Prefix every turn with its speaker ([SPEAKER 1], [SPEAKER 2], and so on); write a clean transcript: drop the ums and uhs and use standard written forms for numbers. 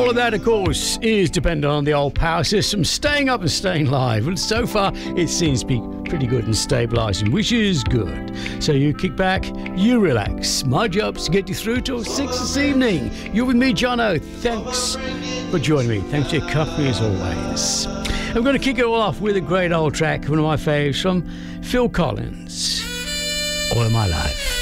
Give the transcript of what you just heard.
[SPEAKER 1] All of that, of course, is dependent on the old power system staying up and staying live. And so far, it seems to be pretty good and stabilising, which is good. So you kick back, you relax. My job's to get you through till 6 this evening. You're with me, Jono. Thanks for joining me. Thanks for your company as always. I'm going to kick it all off with a great old track, one of my favourites from Phil Collins, All of My Life.